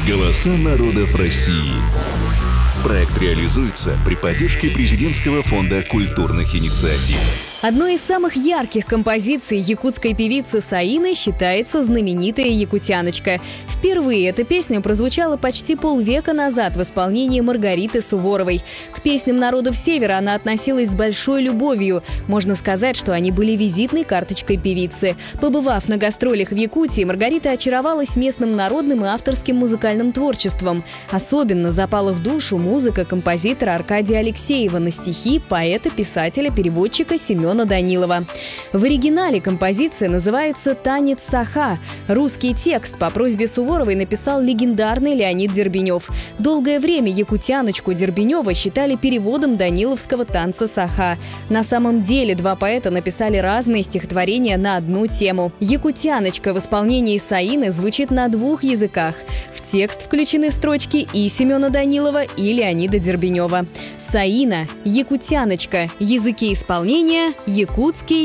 Голоса народов России. Проект реализуется при поддержке Президентского фонда культурных инициатив. Одной из самых ярких композиций якутской певицы Саины считается знаменитая «Якутяночка». Впервые эта песня прозвучала почти полвека назад в исполнении Маргариты Суворовой. К песням народов Севера она относилась с большой любовью. Можно сказать, что они были визитной карточкой певицы. Побывав на гастролях в Якутии, Маргарита очаровалась местным народным и авторским музыкальным творчеством. Особенно запала в душу музыка композитора Аркадия Алексеева на стихи поэта, писателя, переводчика Семена Данилова. В оригинале композиция называется «Танец Саха». Русский текст по просьбе Суворовой написал легендарный Леонид Дербенев. Долгое время «Якутяночку» Дербенева считали переводом даниловского танца Саха. На самом деле два поэта написали разные стихотворения на одну тему. «Якутяночка» в исполнении Саины звучит на двух языках. В текст включены строчки и Семена Данилова, и Леонида Дербенева. Саина, «Якутяночка», языки исполнения – якутский,